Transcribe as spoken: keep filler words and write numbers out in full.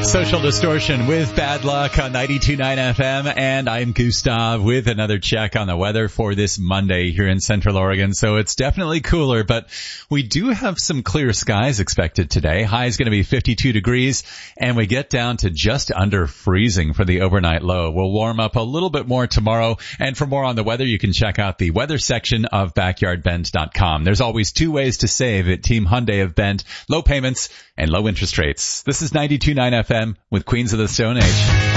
Social Distortion with Bad Luck on ninety-two point nine F M, and I'm Gustav with another check on the weather for this Monday here in Central Oregon. So it's definitely cooler, but we do have some clear skies expected today. High is going to be fifty-two degrees, and we get down to just under freezing for the overnight low. We'll warm up a little bit more tomorrow, and for more on the weather, you can check out the weather section of backyard bend dot com. There's always two ways to save at Team Hyundai of Bend: low payments and low interest rates. This is ninety-two point nine F M with Queens of the Stone Age.